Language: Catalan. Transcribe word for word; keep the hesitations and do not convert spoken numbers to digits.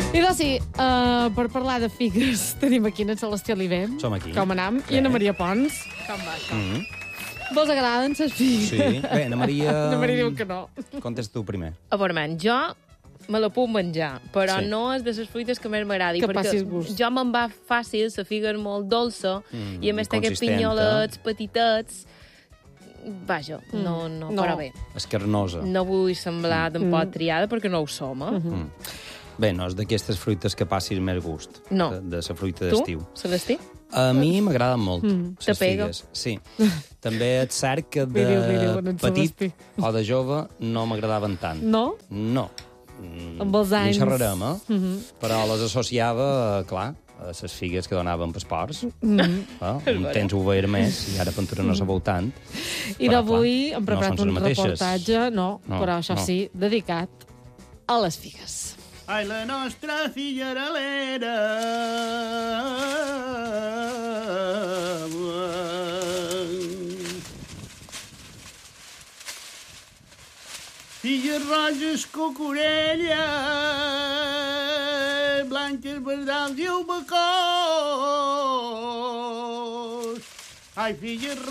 I doncs sí, uh, per parlar de figues, tenim aquí en Celestià Livem. Som aquí. Com anam? Bé. I Anna Maria Pons. Com va, com? Mm -hmm. Vos agraden les figues? Sí. Bé, Anna Maria... Anna Maria diu que no. Contesta tu primer. A veure, man, jo me la puc menjar, però Sí. no és de les fruites que més m'agradi. Que perquè passis gust. jo me'n va fàcil, la figa és molt dolça, Mm, i a més té aquests consistent. pinyolets petitets. Vaja, no, no, No. però bé. Escarnosa. No vull semblar tampoc triada, perquè no ho som, eh? Mm. Bé, no és d'aquestes fruites que passis més gust. No. De, de la fruita Tu, d'estiu. Celestí? A mi m'agraden molt, mm. Te pega. figues. Sí. També és cert que de Li diu, li diu, en petit Celestí. o de jove no m'agradaven tant. No? No. Mm, Amb els anys. En xerrarem, eh? Mm -hmm. Però les associava, clar, a les figues que donaven pels ports. Mm -hmm. Eh? Un temps ho veia més, i ara Ventura no sabeu tant. I Però, d'avui clar, hem no preparat són un les mateixes. reportatge, no, No, però això no. sí, dedicat a les figues. Ai, la nostra filleralera. Filles roges, cucurella, blanques, verdals i ubacós. Ai, filles